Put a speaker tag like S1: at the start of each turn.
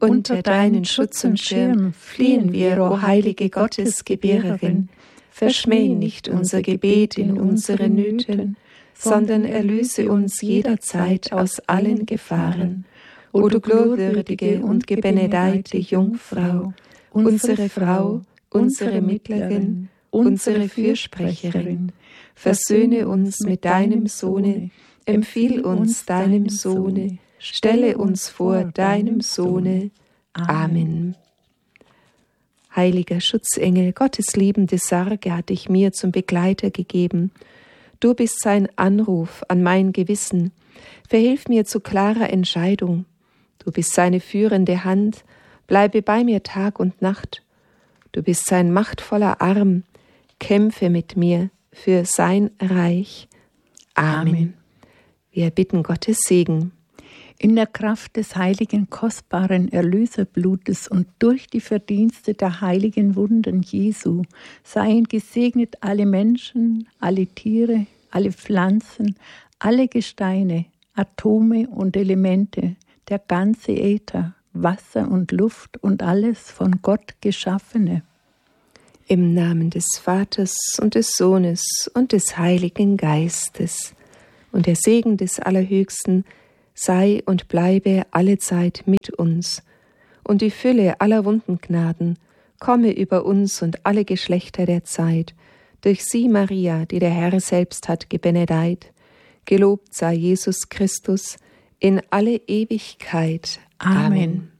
S1: Unter deinen Schutz und Schirm fliehen wir, o heilige Gottesgebärerin. Verschmäh nicht unser Gebet in unseren Nöten, sondern erlöse uns jederzeit aus allen Gefahren. O du glorwürdige und gebenedeite Jungfrau, unsere Frau, unsere Mittlerin, unsere Fürsprecherin, versöhne uns mit deinem Sohne, empfiehl uns deinem Sohne, stelle uns vor deinem Sohne. Amen. Heiliger Schutzengel, Gottes liebende Sorge hat dich mir zum Begleiter gegeben. Du bist sein Anruf an mein Gewissen. Verhilf mir zu klarer Entscheidung. Du bist seine führende Hand. Bleibe bei mir Tag und Nacht. Du bist sein machtvoller Arm. Kämpfe mit mir für sein Reich. Amen. Wir bitten Gottes Segen.
S2: In der Kraft des heiligen, kostbaren Erlöserblutes und durch die Verdienste der heiligen Wunden Jesu seien gesegnet alle Menschen, alle Tiere, alle Pflanzen, alle Gesteine, Atome und Elemente, der ganze Äther, Wasser und Luft und alles von Gott Geschaffene.
S1: Im Namen des Vaters und des Sohnes und des Heiligen Geistes. Und der Segen des Allerhöchsten sei und bleibe allezeit mit uns, und die Fülle aller Wundengnaden komme über uns und alle Geschlechter der Zeit, durch sie Maria, die der Herr selbst hat gebenedeit. Gelobt sei Jesus Christus in alle Ewigkeit. Amen.